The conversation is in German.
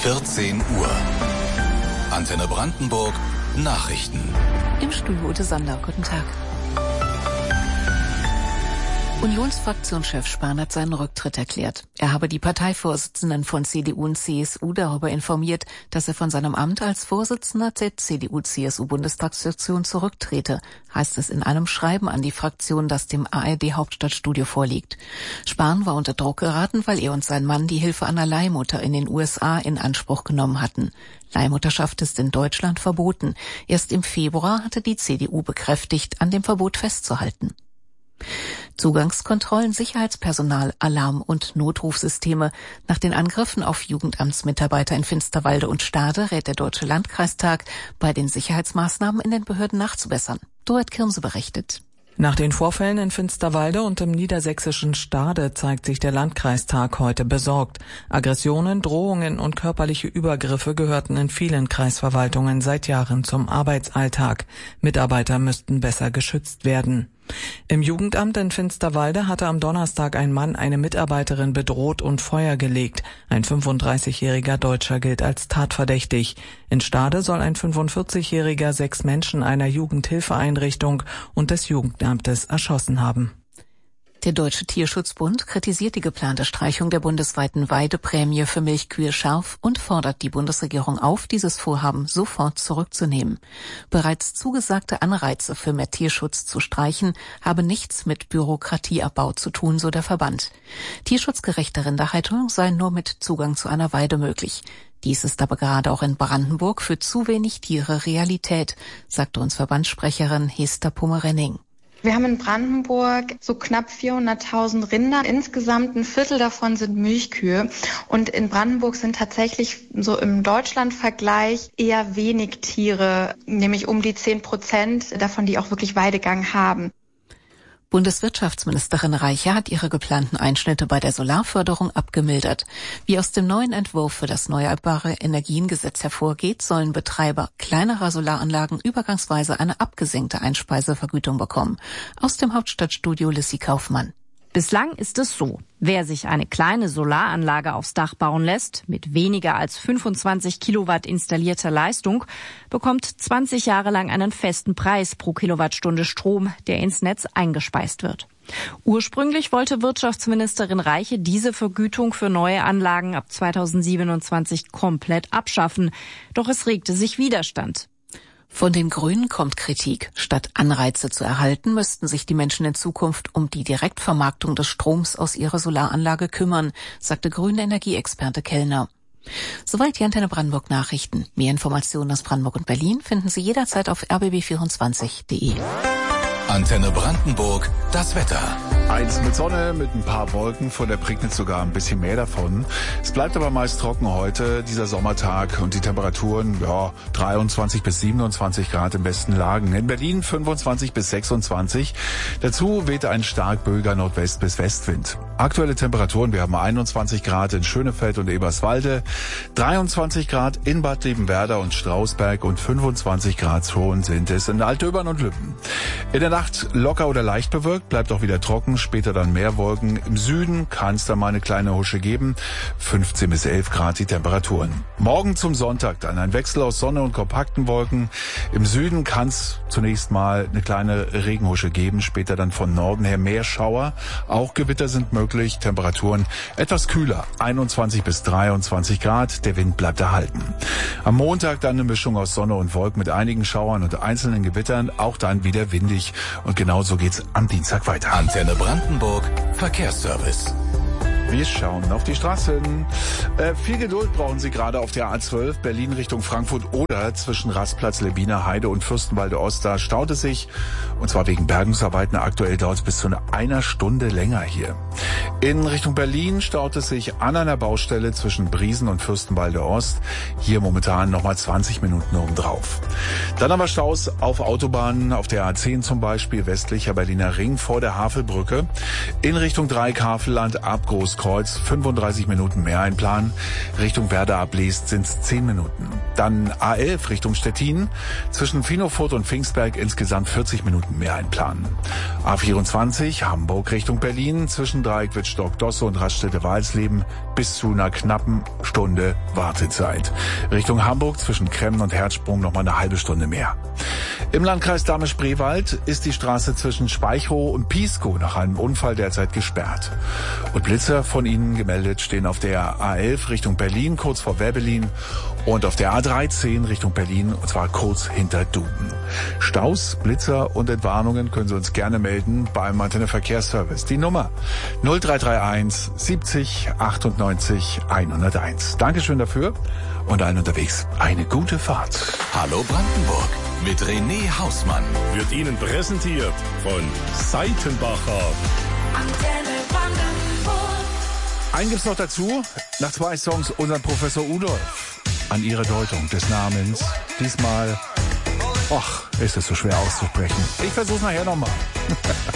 14 Uhr. Antenne Brandenburg, Nachrichten. Im Studio Ute Sander, guten Tag. Unionsfraktionschef Spahn hat seinen Rücktritt erklärt. Er habe die Parteivorsitzenden von CDU und CSU darüber informiert, dass er von seinem Amt als Vorsitzender der CDU-CSU-Bundestagsfraktion zurücktrete, heißt es in einem Schreiben an die Fraktion, das dem ARD-Hauptstadtstudio vorliegt. Spahn war unter Druck geraten, weil er und sein Mann die Hilfe einer Leihmutter in den USA in Anspruch genommen hatten. Leihmutterschaft ist in Deutschland verboten. Erst im Februar hatte die CDU bekräftigt, an dem Verbot festzuhalten. Zugangskontrollen, Sicherheitspersonal, Alarm- und Notrufsysteme. Nach den Angriffen auf Jugendamtsmitarbeiter in Finsterwalde und Stade rät der Deutsche Landkreistag, bei den Sicherheitsmaßnahmen in den Behörden nachzubessern. Dorrit Kirmse berichtet. Nach den Vorfällen in Finsterwalde und im niedersächsischen Stade zeigt sich der Landkreistag heute besorgt. Aggressionen, Drohungen und körperliche Übergriffe gehörten in vielen Kreisverwaltungen seit Jahren zum Arbeitsalltag. Mitarbeiter müssten besser geschützt werden. Im Jugendamt in Finsterwalde hatte am Donnerstag ein Mann eine Mitarbeiterin bedroht und Feuer gelegt. Ein 35-jähriger Deutscher gilt als tatverdächtig. In Stade soll ein 45-jähriger 6 Menschen einer Jugendhilfeeinrichtung und des Jugendamtes erschossen haben. Der Deutsche Tierschutzbund kritisiert die geplante Streichung der bundesweiten Weideprämie für Milchkühe scharf und fordert die Bundesregierung auf, dieses Vorhaben sofort zurückzunehmen. Bereits zugesagte Anreize für mehr Tierschutz zu streichen, habe nichts mit Bürokratieabbau zu tun, so der Verband. Tierschutzgerechte Rinderhaltung sei nur mit Zugang zu einer Weide möglich. Dies ist aber gerade auch in Brandenburg für zu wenig Tiere Realität, sagte uns Verbandssprecherin Hester Pomerenning. Wir haben in Brandenburg so knapp 400.000 Rinder. Insgesamt ein Viertel davon sind Milchkühe. Und in Brandenburg sind tatsächlich so im Deutschlandvergleich eher wenig Tiere, nämlich um die 10% davon, die auch wirklich Weidegang haben. Bundeswirtschaftsministerin Reiche hat ihre geplanten Einschnitte bei der Solarförderung abgemildert. Wie aus dem neuen Entwurf für das Erneuerbare Energiengesetz hervorgeht, sollen Betreiber kleinerer Solaranlagen übergangsweise eine abgesenkte Einspeisevergütung bekommen. Aus dem Hauptstadtstudio Lissy Kaufmann. Bislang ist es so: Wer sich eine kleine Solaranlage aufs Dach bauen lässt, mit weniger als 25 Kilowatt installierter Leistung, bekommt 20 Jahre lang einen festen Preis pro Kilowattstunde Strom, der ins Netz eingespeist wird. Ursprünglich wollte Wirtschaftsministerin Reiche diese Vergütung für neue Anlagen ab 2027 komplett abschaffen. Doch es regte sich Widerstand. Von den Grünen kommt Kritik. Statt Anreize zu erhalten, müssten sich die Menschen in Zukunft um die Direktvermarktung des Stroms aus ihrer Solaranlage kümmern, sagte grüne Energieexperte Kellner. Soweit die Antenne Brandenburg Nachrichten. Mehr Informationen aus Brandenburg und Berlin finden Sie jederzeit auf rbb24.de. Antenne Brandenburg, das Wetter. Eins mit Sonne, mit ein paar Wolken, von der Prignitz sogar ein bisschen mehr davon. Es bleibt aber meist trocken heute, dieser Sommertag, und die Temperaturen, 23 bis 27 Grad in besten Lagen. In Berlin 25 bis 26. Dazu weht ein stark böiger Nordwest- bis Westwind. Aktuelle Temperaturen, wir haben 21 Grad in Schönefeld und Eberswalde, 23 Grad in Bad Liebenwerda und Strausberg und 25 Grad schon sind es in Altdöbern und Lübben. In der Nacht locker oder leicht bewölkt, bleibt auch wieder trocken, später dann mehr Wolken. Im Süden kann es dann mal eine kleine Husche geben, 15 bis 11 Grad die Temperaturen. Morgen zum Sonntag dann ein Wechsel aus Sonne und kompakten Wolken. Im Süden kann es zunächst mal eine kleine Regenhusche geben, später dann von Norden her mehr Schauer. Auch Gewitter sind möglich, Temperaturen etwas kühler, 21 bis 23 Grad, der Wind bleibt erhalten. Am Montag dann eine Mischung aus Sonne und Wolken mit einigen Schauern und einzelnen Gewittern, auch dann wieder windig. Und genauso geht's am Dienstag weiter. Antenne Brandenburg, Verkehrsservice. Wir schauen auf die Straßen. Viel Geduld brauchen Sie gerade auf der A12 Berlin Richtung Frankfurt oder zwischen Rastplatz, Lebiner Heide und Fürstenwalde Ost. Da staut es sich, und zwar wegen Bergungsarbeiten. Aktuell dauert es bis zu einer Stunde länger hier. In Richtung Berlin staut es sich an einer Baustelle zwischen Briesen und Fürstenwalde Ost. Hier momentan nochmal 20 Minuten obendrauf. Dann aber Staus auf Autobahnen, auf der A10 zum Beispiel, westlicher Berliner Ring vor der Havelbrücke. In Richtung Dreieck Havelland ab Groß Großkreuz 35 Minuten mehr einplanen. Richtung Werder abliest sind es 10 Minuten. Dann A11 Richtung Stettin. Zwischen Finofurt und Pfingstberg insgesamt 40 Minuten mehr einplanen. A24 Hamburg Richtung Berlin. Zwischen Dreieck-Wittstock-Dosse und Raststätte-Walsleben bis zu einer knappen Stunde Wartezeit. Richtung Hamburg zwischen Kremmen und Herzsprung nochmal eine halbe Stunde mehr. Im Landkreis Dahme-Spreewald ist die Straße zwischen Speichow und Pieskow nach einem Unfall derzeit gesperrt. Und Blitzer von Ihnen gemeldet stehen auf der A11 Richtung Berlin, kurz vor Werbelin, und auf der A13 Richtung Berlin, und zwar kurz hinter Duden. Staus, Blitzer und Entwarnungen können Sie uns gerne melden beim Antenne Verkehrsservice. Die Nummer 0331 70 98 101. Dankeschön dafür und allen unterwegs eine gute Fahrt. Hallo Brandenburg mit René Hausmann. Wird Ihnen präsentiert von Seitenbacher. Antenne Brandenburg. Einen gibt's noch dazu, nach 2 Songs unseren Professor Udolf an ihre Deutung des Namens. Diesmal, ist es so schwer auszusprechen. Ich versuch's nachher nochmal.